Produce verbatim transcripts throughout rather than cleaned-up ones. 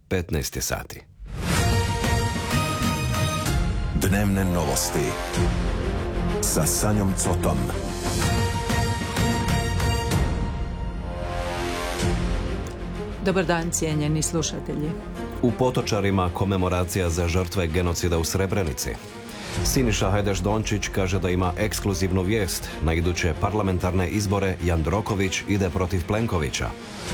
petnaest je sati. Dnevne novosti sa Sanjom Cotom. Dobar dan, cijenjeni slušatelji. U Potočarima komemoracija za žrtve genocida u Srebrenici. Siniša Hajdaš Dončić kaže da ima ekskluzivnu vijest. Na iduće parlamentarne izbore Jandroković ide protiv Plenkovića.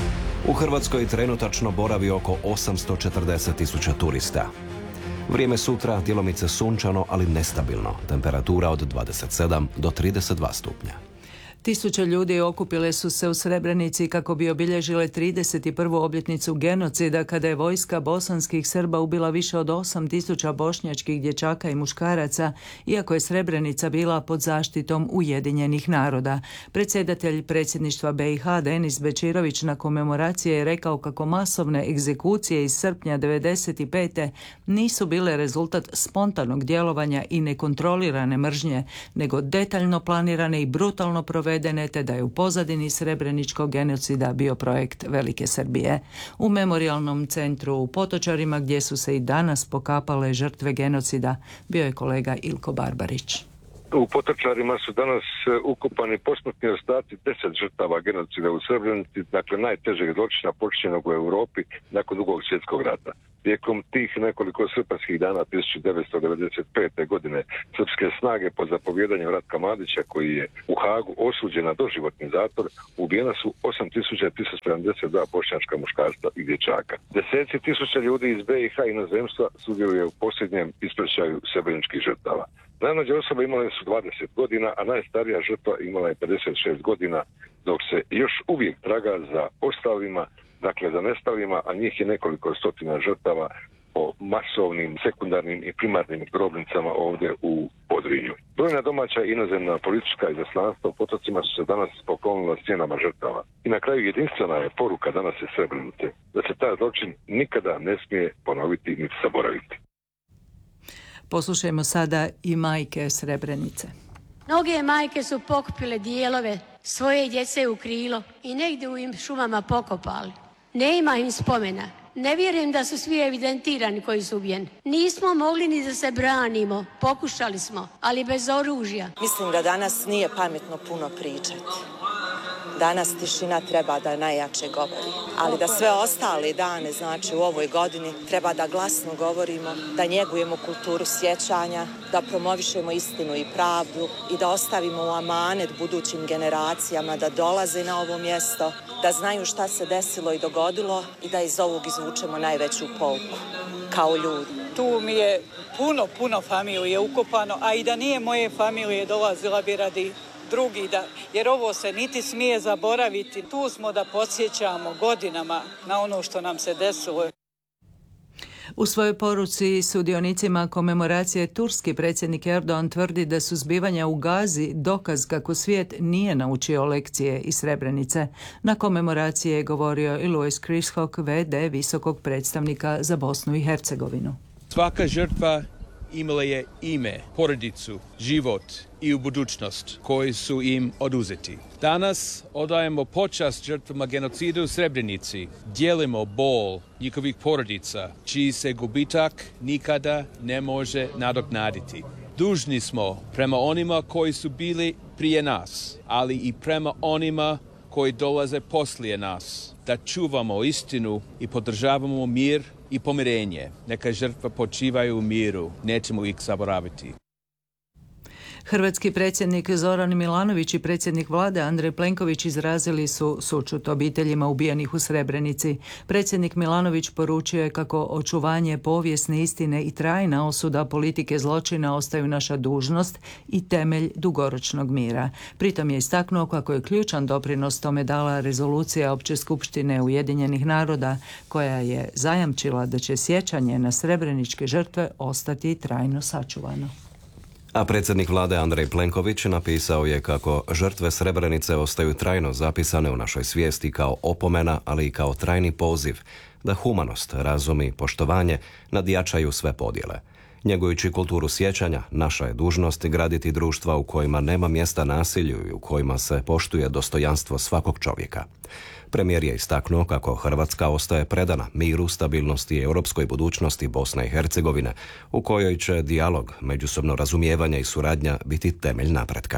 U Hrvatskoj trenutačno boravi oko osamsto četrdeset tisuća turista. Vrijeme sutra djelomice sunčano, ali nestabilno. Temperatura od dvadeset sedam do trideset dva stupnja. Tisuće ljudi okupile su se u Srebrenici kako bi obilježile trideset prvu obljetnicu genocida kada je vojska bosanskih Srba ubila više od osam tisuća bošnjačkih dječaka i muškaraca, iako je Srebrenica bila pod zaštitom Ujedinjenih naroda. Predsjedatelj predsjedništva B i H Denis Bečirović na komemoraciji je rekao kako masovne egzekucije iz srpnja devedeset pete nisu bile rezultat spontanog djelovanja i nekontrolirane mržnje, nego detaljno planirane i brutalno provedene, te da je u pozadini srebreničkog genocida bio projekt Velike Srbije. U memorijalnom centru u Potočarima, gdje su se i danas pokapale žrtve genocida, bio je kolega Ilko Barbarić. U Potočarima su danas ukopani posmrtni ostaci deset žrtava genocida u Srebrenici, dakle najtežeg zločina počinjenog u Europi nakon Drugog svjetskog rata. Tijekom tih nekoliko srpanjskih dana tisuću devetsto devedeset pete. godine srpske snage pod zapovjedanjem Ratka Mladića, koji je u Hagu osuđen na doživotni zatvor, ubijena su osam tisuća tristo sedamdeset dva bošnjačka muškarstva i dječaka. Deseci tisuća ljudi iz B i H inozemstva sudjeluje u posljednjem ispraćaju srebreničkih žrtava. Najmlađe osobe imale su dvadeset godina, a najstarija žrtva imala je pedeset šest godina, dok se još uvijek traga za ostalima, dakle za nestalima, a njih je nekoliko stotina žrtava po masovnim, sekundarnim i primarnim grobnicama ovdje u Podrinju. Brojna domaća i inozemna politička izaslanstva u Potocima su se danas poklonila sjenama žrtava. I na kraju jedinstvena je poruka danas iz Srebrenice, da se taj zločin nikada ne smije ponoviti niti zaboraviti. Poslušajmo sada i majke Srebrenice. Mnoge majke su pokupile dijelove svoje djece u krilo i negdje u im šumama pokopali. Ne ima im spomena. Ne vjerujem da su svi evidentirani koji su ubijeni. Nismo mogli ni da se branimo. Pokušali smo, ali bez oružja. Mislim da danas nije pametno puno pričati. Danas tišina treba da najjače govori. Ali da sve ostale dane, znači u ovoj godini, treba da glasno govorimo, da njegujemo kulturu sjećanja, da promovišemo istinu i pravdu i da ostavimo u amanet budućim generacijama da dolaze na ovo mjesto, da znaju šta se desilo i dogodilo i da iz ovog izvučemo najveću pouku kao ljudi. Tu mi je puno, puno familije ukopano, a i da nije moje familije dolazila bi radi drugi, da, jer ovo se niti smije zaboraviti. Tu smo da podsjećamo godinama na ono što nam se desilo. U svojoj poruci sudionicima komemoracije turski predsjednik Erdogan tvrdi da su zbivanja u Gazi dokaz kako svijet nije naučio lekcije iz Srebrenice. Na komemoraciji je govorio i Louis Krishok, ve de visokog predstavnika za Bosnu i Hercegovinu. Svaka žrtva imala je ime, porodicu, život i u budućnost koji su im oduzeti. Danas odajemo počast žrtvama genocida u Srebrenici. Dijelimo bol njihovih porodica, čiji se gubitak nikada ne može nadoknaditi. Dužni smo prema onima koji su bili prije nas, ali i prema onima koji dolaze poslije nas, da čuvamo istinu i podržavamo mir i pomirenje. Neka žrtva počivaju u miru, nećemo ih zaboraviti. Hrvatski predsjednik Zoran Milanović i predsjednik vlade Andrej Plenković izrazili su sućut obiteljima ubijenih u Srebrenici. Predsjednik Milanović poručio je kako očuvanje povijesne istine i trajna osuda politike zločina ostaju naša dužnost i temelj dugoročnog mira. Pritom je istaknuo kako je ključan doprinos tome dala rezolucija Opće skupštine Ujedinjenih naroda, koja je zajamčila da će sjećanje na srebreničke žrtve ostati trajno sačuvano. A predsjednik vlade Andrej Plenković napisao je kako žrtve Srebrenice ostaju trajno zapisane u našoj svijesti kao opomena, ali i kao trajni poziv da humanost, razum i poštovanje nadjačaju sve podjele. Njegujući kulturu sjećanja, naša je dužnost graditi društva u kojima nema mjesta nasilju i u kojima se poštuje dostojanstvo svakog čovjeka. Premijer je istaknuo kako Hrvatska ostaje predana miru, stabilnosti i europskoj budućnosti Bosne i Hercegovine, u kojoj će dijalog, međusobno razumijevanje i suradnja biti temelj napretka.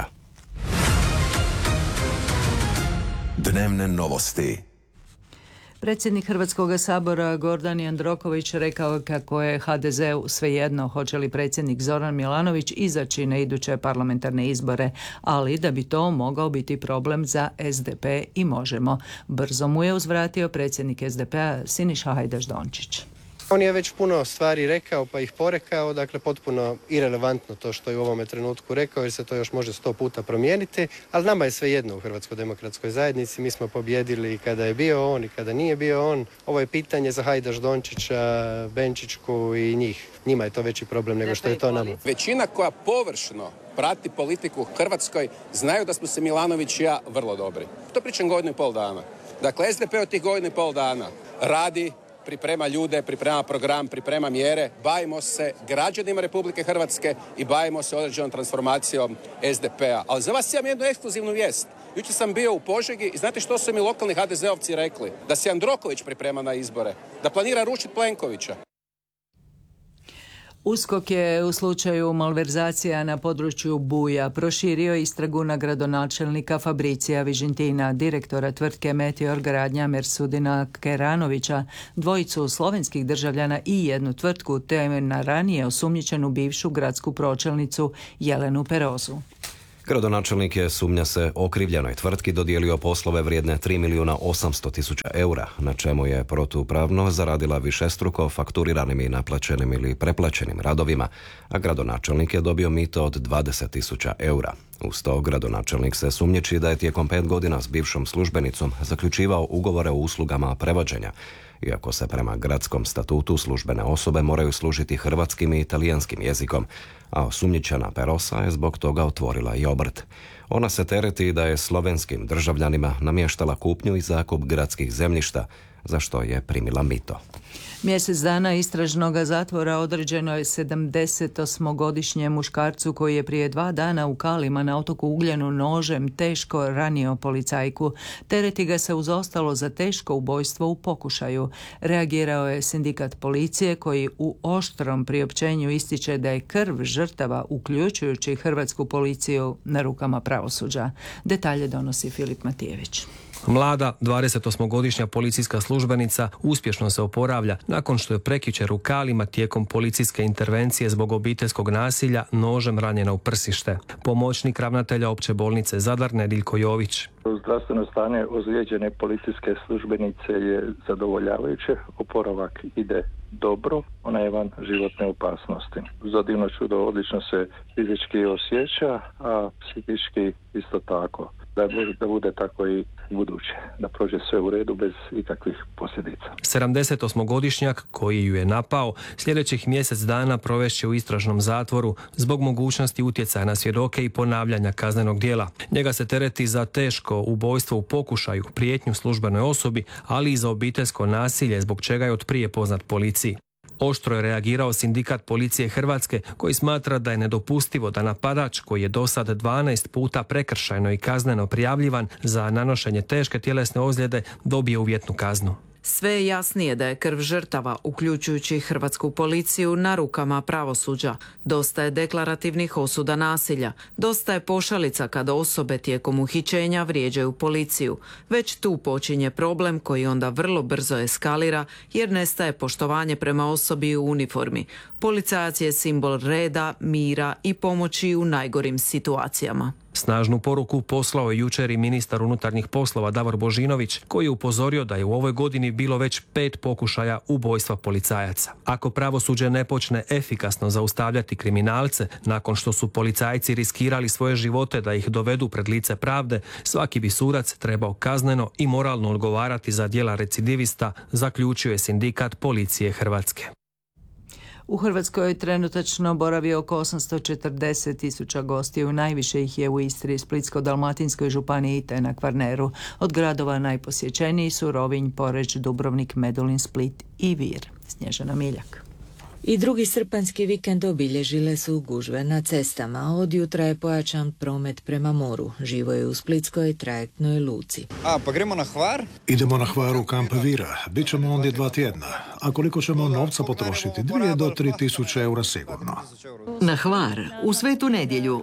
Dnevne novosti. Predsjednik Hrvatskog sabora Gordan Jandroković rekao kako je ha de zeu svejedno hoće li predsjednik Zoran Milanović izaći na iduće parlamentarne izbore, ali da bi to mogao biti problem za es de pe i Možemo. Brzo mu je uzvratio predsjednik es de pea Siniša Hajdaš-Dončić. On je već puno stvari rekao pa ih porekao, dakle potpuno irelevantno to što je u ovome trenutku rekao jer se to još može sto puta promijeniti, ali nama je svejedno u Hrvatskoj demokratskoj zajednici, mi smo pobjedili i kada je bio on i kada nije bio on. Ovo je pitanje za Hajdaš-Dončića, Benčićku i njih. Njima je to veći problem nego što je to nama. Većina koja površno prati politiku u Hrvatskoj znaju da smo se Milanović i ja vrlo dobri. To pričam godinu i pol dana. Dakle, es de pe od tih godinu i pol dana radi, priprema ljude, priprema program, priprema mjere, bavimo se građanima Republike Hrvatske i bavimo se određenom transformacijom es de pea. Ali za vas imam jednu ekskluzivnu vijest. Jučer sam bio u Požegi i znate što su mi lokalni ha de zeovci rekli? Da se Jandroković priprema na izbore, da planira rušiti Plenkovića. USKOK je u slučaju malverzacija na području Buja proširio istragu na gradonačelnika Fabricija Vižintina, direktora tvrtke Meteor Gradnja Mersudina Keranovića, dvojicu slovenskih državljana i jednu tvrtku, te na ranije osumnjičenu bivšu gradsku pročelnicu Jelenu Perozu. Gradonačelnik je, sumnja se, okrivljenoj tvrtki dodijelio poslove vrijedne tri milijuna osamsto tisuća eura, na čemu je protupravno zaradila višestruko fakturiranim i naplaćenim ili preplaćenim radovima, a gradonačelnik je dobio mito od dvadeset tisuća eura. Uz to gradonačelnik se sumnjiči da je tijekom pet godina s bivšom službenicom zaključivao ugovore o uslugama prevođenja, iako se prema gradskom statutu službene osobe moraju služiti hrvatskim i italijanskim jezikom, a osumnjičena Perosa je zbog toga otvorila i obrt. Ona se tereti da je slovenskim državljanima namještala kupnju i zakup gradskih zemljišta, za što je primila mito. Mjesec dana istražnog zatvora određeno je sedamdesetosmogodišnjem muškarcu koji je prije dva dana u Kalima na otoku Ugljenu nožem teško ranio policajku. Tereti ga se uz ostalo za teško ubojstvo u pokušaju. Reagirao je sindikat policije koji u oštrom priopćenju ističe da je krv žrtava, uključujući hrvatsku policiju, na rukama pravosuđa. Detalje donosi Filip Matijević. Mlada, dvadesetosmogodišnja policijska službenica uspješno se oporavlja nakon što je prekjučer u Kalima tijekom policijske intervencije zbog obiteljskog nasilja nožem ranjena u prsište. Pomoćnik ravnatelja opće bolnice Zadar Nediljko Jović. Zdravstveno stanje ozlijeđene policijske službenice je zadovoljavajuće, oporavak ide dobro, ona je van životne opasnosti. Za divno čudo odlično se fizički osjeća, a psihički isto tako. Da, da bude tako i buduće, da prođe sve u redu bez ikakvih posljedica. sedamdesetosmogodišnjak koji ju je napao sljedećih mjesec dana provešće u istražnom zatvoru zbog mogućnosti utjecaja na svjedoke i ponavljanja kaznenog djela. Njega se tereti za teško ubojstvo u pokušaju, prijetnju službenoj osobi, ali i za obiteljsko nasilje, zbog čega je otprije poznat policiji. Oštro je reagirao sindikat policije Hrvatske koji smatra da je nedopustivo da napadač koji je do sad dvanaest puta prekršajno i kazneno prijavljivan za nanošenje teške tjelesne ozljede dobije uvjetnu kaznu. Sve je jasnije da je krv žrtava, uključujući hrvatsku policiju, na rukama pravosuđa. Dosta je deklarativnih osuda nasilja. Dosta je pošalica kada osobe tijekom uhićenja vrijeđaju policiju. Već tu počinje problem koji onda vrlo brzo eskalira jer nestaje poštovanje prema osobi u uniformi. Policajac je simbol reda, mira i pomoći u najgorim situacijama. Snažnu poruku poslao je jučer i ministar unutarnjih poslova Davor Božinović, koji je upozorio da je u ovoj godini bilo već pet pokušaja ubojstva policajaca. Ako pravosuđe ne počne efikasno zaustavljati kriminalce nakon što su policajci riskirali svoje živote da ih dovedu pred lice pravde, svaki bi sudac trebao kazneno i moralno odgovarati za djela recidivista, zaključio je sindikat policije Hrvatske. U Hrvatskoj trenutačno boravi oko osamsto četrdeset tisuća gostiju, najviše ih je u Istri, Splitsko-dalmatinskoj županiji te na Kvarneru. Od gradova najposjećeniji su Rovinj, Poreč, Dubrovnik, Medulin, Split i Vir. Snježana Miljak. I drugi srpanjski vikend obilježile su gužve na cestama. Od jutra je pojačan promet prema moru. Živo je u splitskoj trajektnoj luci. A, pa gremo na Hvar? Idemo na Hvar u Kamp Vira. Bićemo ondje dva tjedna. A koliko ćemo novca potrošiti? Dvije do tri tisuće eura sigurno. Na Hvar, u Svetu nedjelju.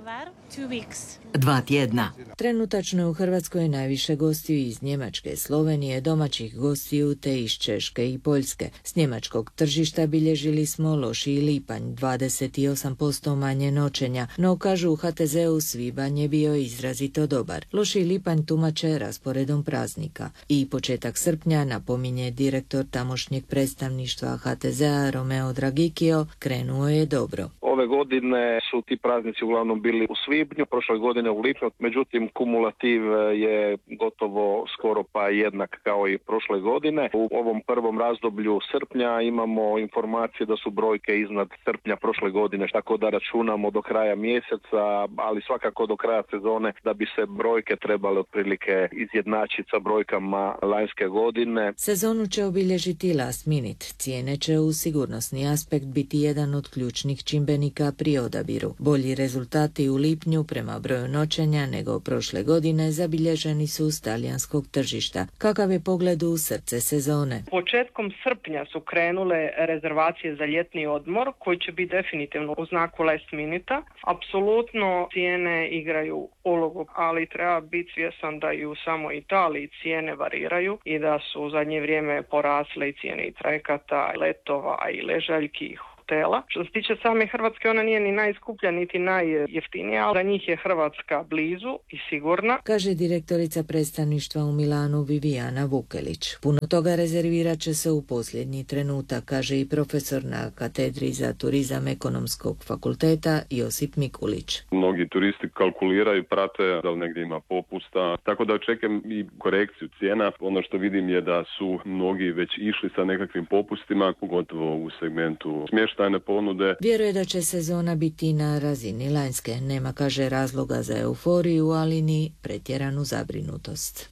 Dva tjedna. Trenutačno u Hrvatskoj najviše gostiju iz Njemačke, Slovenije, domaćih gostiju te iz Češke i Poljske. S njemačkog tržišta bilježili smo lošiji lipanj, dvadeset osam posto manje noćenja, no kažu u H T Z-u svibanj je bio izrazito dobar. Lošiji lipanj tumače rasporedom praznika. I početak srpnja, napominje direktor tamošnjeg predstavništva H T Z-a Romeo Dragikio, krenuo je dobro. Ove godine su ti praznici uglavnom bili u svibnju, prošle godine u lipnju, međutim kumulativ je gotovo skoro pa jednak kao i prošle godine. U ovom prvom razdoblju srpnja imamo informacije da su brojke iznad srpnja prošle godine, tako da računamo do kraja mjeseca, ali svakako do kraja sezone da bi se brojke trebale otprilike izjednačiti sa brojkama lanjske godine. Sezonu će obilježiti last minute. Cijene će u sigurnosni aspekt biti jedan od ključnih čimbenika pri odabiru. Bolji rezultati u lipnju prema broju noćenja nego prošle godine zabilježeni su s talijanskog tržišta. Kakav je pogled u srce sezone? Početkom srpnja su krenule rezervacije za ljetni odmor koji će biti definitivno u znaku last minuta. Apsolutno cijene igraju ulogu, ali treba biti svjestan da i u samoj Italiji cijene variraju i da su u zadnje vrijeme porasle i cijene i trajekata, i letova, i ležaljki, i hotela. Što se tiče same Hrvatske, ona nije ni najskuplja niti najjeftinija, ali za njih je Hrvatska blizu i sigurna, kaže direktorica predstavništva u Milanu Vivijana Vukelić. Puno toga rezervirat će se u posljednji trenutak, kaže i profesor na katedri za turizam Ekonomskog fakulteta Josip Mikulić. Mnogi turisti kalkuliraju, prate da li negdje ima popusta, tako da očekujem i korekciju cijena. Ono što vidim je da su mnogi već išli sa nekakvim popustima, pogotovo u segmentu smještajne ponude. Vjeruje da će sezona biti na razini lanjske. Nema, kaže, razloga za euforiju, ali ni pretjeranu zabrinutost.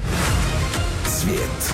Svijet.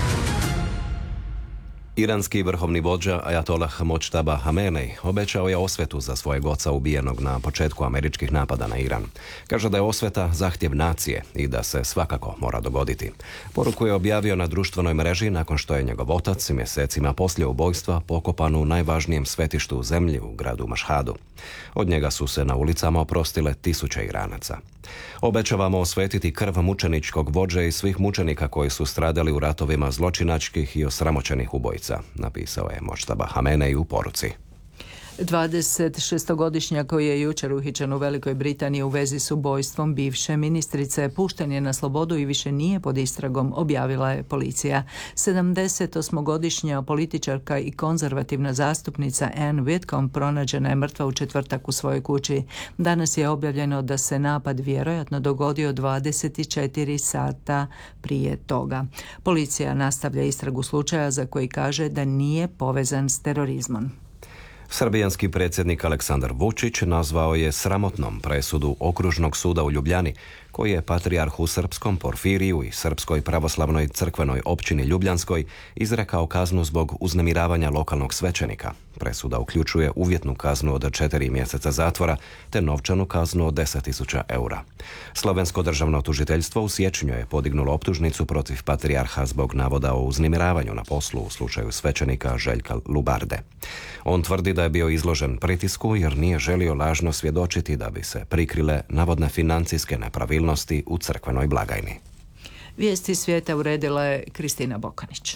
Iranski vrhovni vođa Ajatolah Močtaba Hamenej obećao je osvetu za svojeg oca ubijenog na početku američkih napada na Iran. Kaže da je osveta zahtjev nacije i da se svakako mora dogoditi. Poruku je objavio na društvenoj mreži nakon što je njegov otac mjesecima poslije ubojstva pokopan u najvažnijem svetištu u zemlji u gradu Mašhadu. Od njega su se na ulicama oprostile tisuće Iranaca. Obećavamo osvetiti krv mučeničkog vođe i svih mučenika koji su stradali u ratovima zločinačkih i osramoćenih ubojica, napisao je Močtaba Hamenej u poruci. dvadesetšestogodišnjak koji je jučer uhićen u Velikoj Britaniji u vezi s ubojstvom bivše ministrice pušten je na slobodu i više nije pod istragom, objavila je policija. sedamdesetosmogodišnja političarka i konzervativna zastupnica Anne Whitcomb pronađena je mrtva u četvrtak u svojoj kući. Danas je objavljeno da se napad vjerojatno dogodio dvadeset četiri sata prije toga. Policija nastavlja istragu slučaja za koji kaže da nije povezan s terorizmom. Srbijanski predsjednik Aleksandar Vučić nazvao je sramotnom presudu Okružnog suda u Ljubljani, koji je patrijarhu srpskom Porfiriju i Srpskoj pravoslavnoj crkvenoj općini Ljubljanskoj izrekao kaznu zbog uznemiravanja lokalnog svećenika. Presuda uključuje uvjetnu kaznu od četiri mjeseca zatvora te novčanu kaznu od deset tisuća eura. Slovensko državno tužiteljstvo u siječnju je podignulo optužnicu protiv patrijarha zbog navoda o uznemiravanju na poslu u slučaju svećenika Željka Lubarde. On tvrdi da je bio izložen pritisku jer nije želio lažno svjedočiti da bi se prikrile navodne financijske nepravilnosti u crkvenoj blagajni. Vijesti svijeta uredila je Kristina Bokanić.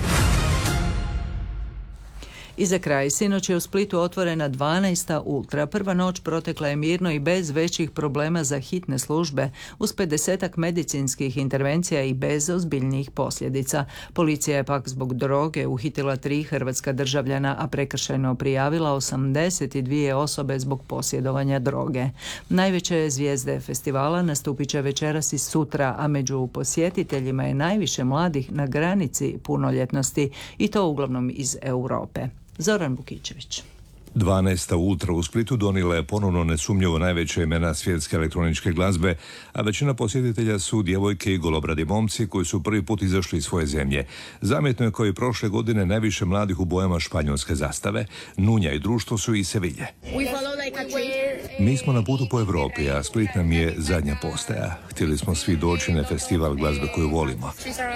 I za kraj, sinoć je u Splitu otvorena dvanaesta ultra. Prva noć protekla je mirno i bez većih problema za hitne službe, uz pedesetak medicinskih intervencija i bez ozbiljnijih posljedica. Policija je pak zbog droge uhitila tri hrvatska državljana, a prekršajno prijavila osamdeset dvije osobe zbog posjedovanja droge. Najveće zvijezde festivala nastupit će večeras i sutra, a među posjetiteljima je najviše mladih na granici punoljetnosti i to uglavnom iz Europe. Zoran Bukičević. dvanaesta Ultra u Splitu donijela je ponovno nesumnjivo najveće imena svjetske elektroničke glazbe, a većina posjetitelja su djevojke i golobradi momci koji su prvi put izašli iz svoje zemlje. Zamjetno je kao i prošle godine najviše mladih u bojama španjolske zastave. Nunja i društvo su iz Sevilje. Mi smo na putu po Europi, a Split nam je zadnja postaja. Htjeli smo svi doći na festival glazbe koju volimo.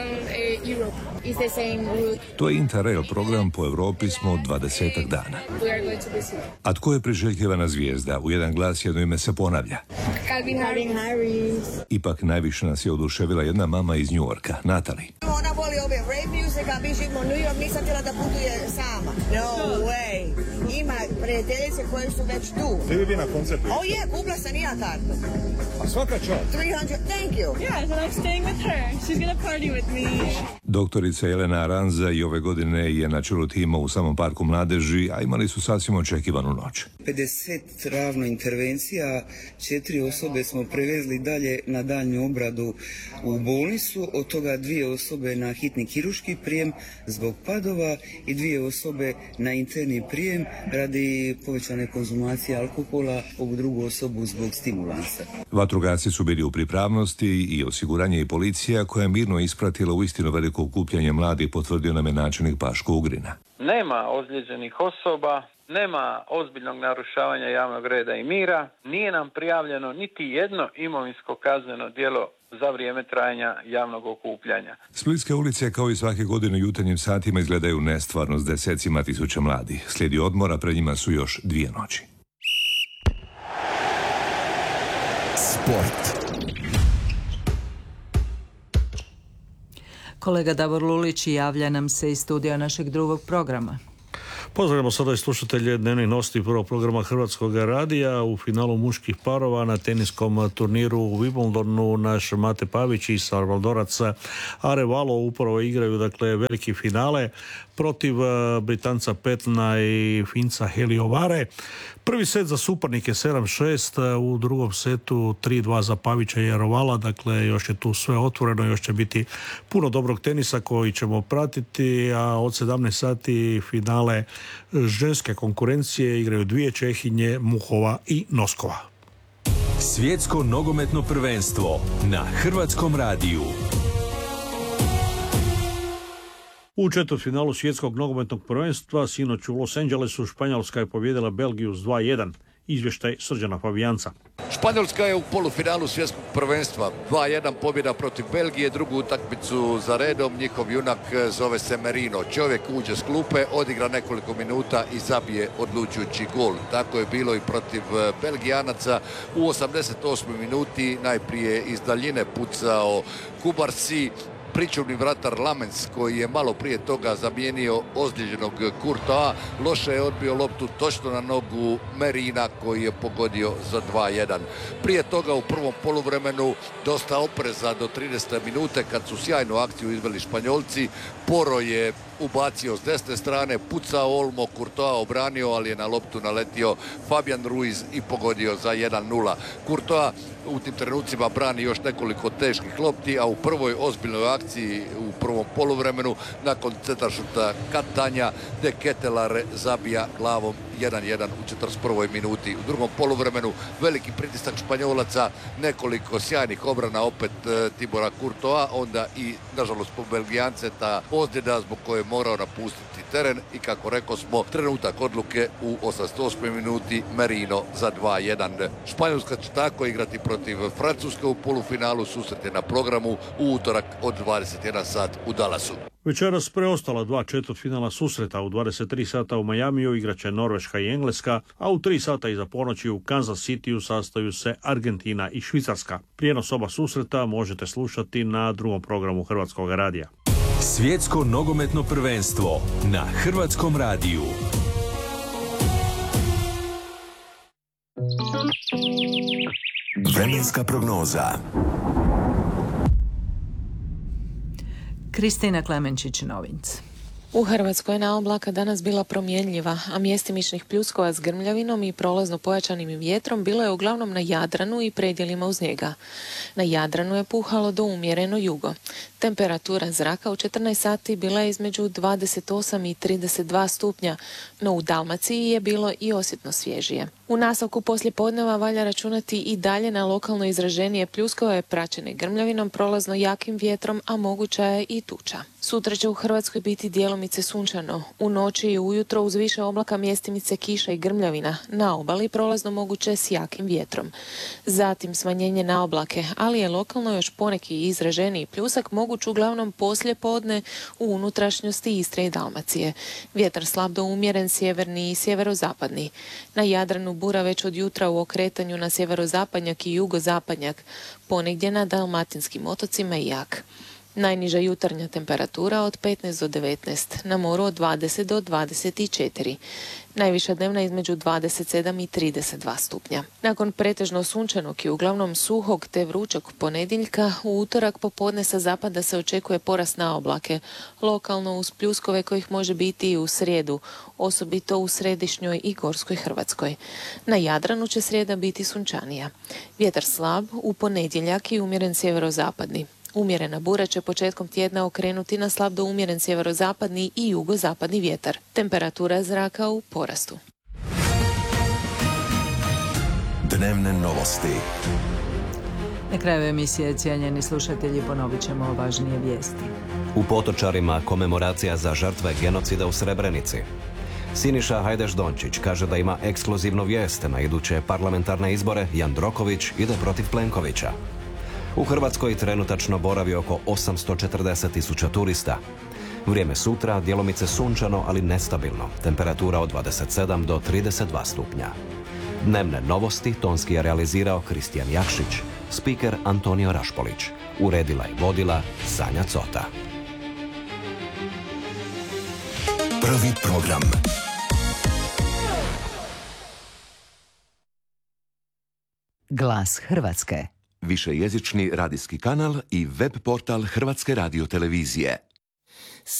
To je Interrail program, po Europi smo dvadesetak dana. A tko je priželjkivana zvijezda? U jedan glas jedno ime se ponavlja. Ipak najviše nas je oduševila jedna mama iz New Yorka, Natalie. Ona voli ove rave music, a mi živimo u New York, nisam htjela da putuje sama. No way. Ima prijateljice koje su već tu. Ti bi bi na koncertu? Oh yeah, kupila sam i ja kartu. A svaka čast. tristo, thank you. Yeah, so I'm staying with her. She's gonna party with me. Doktorica Jelena Aranza i ove godine je na čelu tima u samom parku mladeži, a imali su sasvim očekivanu noć. pedeset ravno intervencija, četiri osobe smo prevezli dalje na daljnju obradu u bolnicu, od toga dvije osobe na hitni kirurški prijem zbog padova i dvije osobe na interni prijem radi povećane konzumacije alkohola, ovu drugu osobu zbog stimulansa. Vatrogasci su bili u pripravnosti i osiguranje i policija koja je mirno ispratila uistinu veliko okupljanje mladih, potvrdio nam je načelnik Paško Ugrina. Nema ozlijeđenih osoba, nema ozbiljnog narušavanja javnog reda i mira, nije nam prijavljeno niti jedno imovinsko kazneno djelo za vrijeme trajanja javnog okupljanja. Splitske ulice kao i svake godine u jutarnjim satima izgledaju nestvarno s desecima tisuća mladih. Slijedi odmora, pred njima su još dvije noći. Sport. Kolega Davor Lulić javlja nam se iz studija našeg drugog programa. Pozdravljamo sada i slušatelje dnevnih novosti prvog programa Hrvatskog radija. U finalu muških parova na teniskom turniru u Wimbledonu naš Mate Pavić i Salvadorac Arevalo upravo igraju dakle veliki finale protiv Britanca Petna i Finca Heliovare. Prvi set za suparnike sedam šest, u drugom setu tri dva za Pavića i Arevala, dakle još je tu sve otvoreno, još će biti puno dobrog tenisa koji ćemo pratiti, a od sedamnaest sati finale ženske konkurencije igraju dvije Čehinje, Muhova i Noskova. Svjetsko nogometno prvenstvo na Hrvatskom radiju. U četvrtfinalu svjetskog nogometnog prvenstva sinoć u Los Angelesu Španjolska je pobijedila Belgiju s dva jedan. Izvještaj Srđana Fabijanca. Španjolska je u polufinalu svjetskog prvenstva. dva jedan pobjeda protiv Belgije, drugu utakmicu za redom. Njihov junak zove se Merino. Čovjek uđe s klupe, odigra nekoliko minuta i zabije odlučujući gol. Tako je bilo i protiv Belgijanaca. U osamdeset osmoj minuti najprije iz daljine pucao Kubarsi. Pričuvni vratar Lamens koji je malo prije toga zamijenio ozlijeđenog Courtois, loše je odbio loptu točno na nogu Merina koji je pogodio za dva jedan. Prije toga u prvom poluvremenu dosta opreza do tridesete minute kad su sjajnu akciju izveli Španjolci. Poro je ubacio s desne strane, pucao Olmo, Courtois obranio, ali je na loptu naletio Fabian Ruiz i pogodio za jedan nula. Courtois u tim trenucima brani još nekoliko teških lopti, a u prvoj ozbiljnoj akciji u prvom poluvremenu nakon centaršuta Katanja De Ketelare zabija glavom jedan jedan u četrdeset prvoj minuti. U drugom poluvremenu veliki pritisak Španjolaca, nekoliko sjajnih obrana opet e, Tibora Courtois, onda i nažalost po Belgijance ta ozljeda zbog koje je morao napustiti teren i kako rekao smo trenutak odluke u osamdeset osmoj minuti Merino za dva jedan. Španjolska će tako igrati protiv Francuske u polufinalu, susret je na programu u utorak od dvadeset jedan sat u Dallasu. Večeras preostala dva četvrtfinala susreta. U dvadeset tri sata u Majamiju igraće Norveška i Engleska, a u tri sata iza ponoći u Kansas Cityu sastaju se Argentina i Švicarska. Prijenos oba susreta možete slušati na drugom programu Hrvatskog radija. Svjetsko nogometno prvenstvo na Hrvatskom radiju. Vremenska prognoza. Kristina Klemenčić, Novinc. U Hrvatskoj je naoblaka danas bila promjenljiva, a mjestimičnih pljuskova s grmljavinom i prolazno pojačanim vjetrom bilo je uglavnom na Jadranu i predjelima uz njega. Na Jadranu je puhalo do umjereno jugo. Temperatura zraka u četrnaest sati bila je između dvadeset osam i trideset dva stupnja, no u Dalmaciji je bilo i osjetno svježije. U nastavku poslijepodneva valja računati i dalje na lokalno izraženije pljuskove praćene grmljavinom, prolazno jakim vjetrom, a moguća je i tuča. Sutra će u Hrvatskoj biti djelomice sunčano. U noći i ujutro uz više oblaka mjestimice kiša i grmljavina. Na obali prolazno moguće s jakim vjetrom. Zatim smanjenje na oblake, ali je lokalno još poneki izraženiji pljusak moguć uglavnom poslije podne u unutrašnjosti Istre i Dalmacije. Vjetar slab do umjeren sjeverni i sjeverozapadni. Na Jadranu bura već od jutra u okretanju na sjeverozapadnjak i jugozapadnjak. Ponegdje na dalmatinskim otocima i jak. Najniža jutarnja temperatura od petnaest do devetnaest, na moru od dvadeset do dvadeset četiri. Najviša dnevna između dvadeset sedam i trideset dva stupnja. Nakon pretežno sunčanog i uglavnom suhog te vrućog ponedjeljka, u utorak popodne sa zapada se očekuje porast na oblake, lokalno uz pljuskove kojih može biti i u srijedu, osobito u središnjoj i gorskoj Hrvatskoj. Na Jadranu će srijeda biti sunčanija. Vjetar slab, u ponedjeljak i umjeren sjeverozapadni. Umjerena bura će početkom tjedna okrenuti na slab do umjeren sjeverozapadni i jugozapadni vjetar. Temperatura zraka u porastu. Dnevne novosti. Na kraju emisije, cijenjeni slušatelji, ponovit ćemo važnije vijesti. U Potočarima komemoracija za žrtve genocida u Srebrenici. Siniša Hajdaš-Dončić kaže da ima ekskluzivnu vijest na iduće parlamentarne izbore. Jandroković ide protiv Plenkovića. U Hrvatskoj trenutačno boravi oko osamsto četrdeset tisuća turista. Vrijeme sutra djelomice sunčano, ali nestabilno. Temperatura od dvadeset sedam do trideset dva stupnja. Dnevne novosti tonski je realizirao Kristijan Jakšić, spiker Antonio Rašpolić. Uredila i vodila Sanja Cota. Prvi program. Glas Hrvatske. Višejezični radijski kanal i web portal Hrvatske radiotelevizije.